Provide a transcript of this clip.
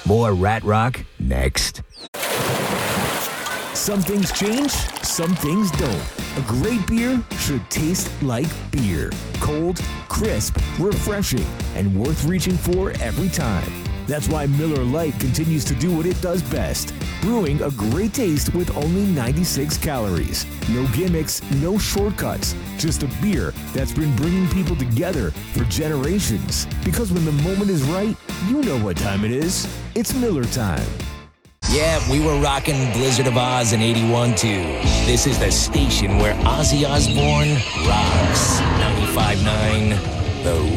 More Rat Rock next. Some things change, some things don't. A great beer should taste like beer. Cold, crisp, refreshing, and worth reaching for every time. That's why Miller Lite continues to do what it does best, brewing a great taste with only 96 calories. No gimmicks, no shortcuts, just a beer that's been bringing people together for generations. Because when the moment is right, you know what time it is. It's Miller time. Yeah, we were rocking Blizzard of Oz in 81 too. This is the station where Ozzy Osbourne rocks. 95.9 The